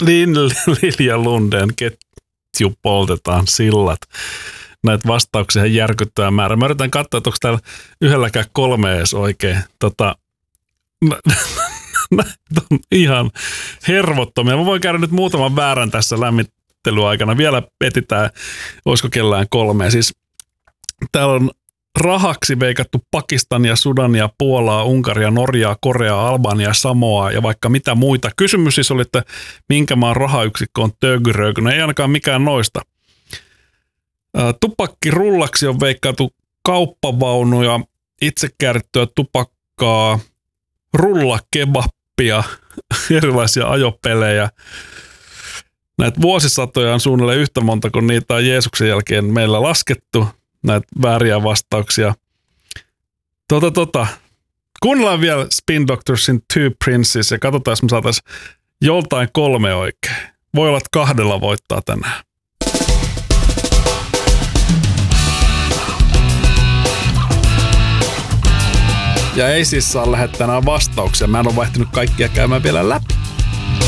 Lilja Lundén, ketju poltetaan sillat. Näitä vastauksia järkyttää määrä. Mä yritän katsoa, että onko täällä yhdelläkään 3 edes oikein. On ihan hervottomia. Mä voin käydä nyt muutaman väärän tässä lämmittelyaikana. Vielä etitään, olisiko kellään 3. Siis täällä on rahaksi veikattu Pakistania, Sudania, Puolaa, Unkaria, Norjaa, Koreaa, Albania, Samoaa ja vaikka mitä muita. Kysymys siis oli, että minkä maan rahayksikkö on tögyrögy. No ei ainakaan mikään noista. Tupakkirullaksi on veikkailtu kauppavaunuja, itse käärittyä tupakkaa, rullakebappia, erilaisia ajopelejä. Näitä vuosisatoja on suunnilleen yhtä monta, kun niitä on Jeesuksen jälkeen meillä laskettu, näitä vääriä vastauksia. Kuunnellaan vielä Spin Doctorsin Two Princes ja katsotaan, jos me saataisiin joltain 3 oikein. Voi olla, että 2 voittaa tänään. Ja ei siis saa lähettää enää vastauksia. Mä en ole vaihtanut kaikkia käymään vielä läpi.